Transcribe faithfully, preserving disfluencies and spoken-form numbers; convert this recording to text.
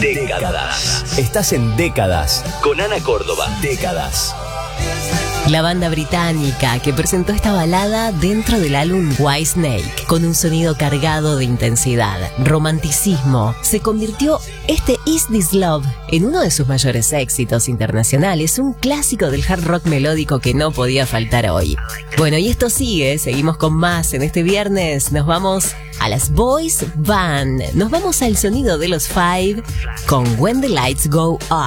Décadas. Estás en Décadas con Ana Córdoba. Décadas. La banda británica que presentó esta balada dentro del álbum Whitesnake, con un sonido cargado de intensidad, romanticismo, se convirtió este Is This Love en uno de sus mayores éxitos internacionales, un clásico del hard rock melódico que no podía faltar hoy. Bueno, y esto sigue, seguimos con más en este viernes, nos vamos a las Boys Band, nos vamos al sonido de los Five con When the Lights Go On.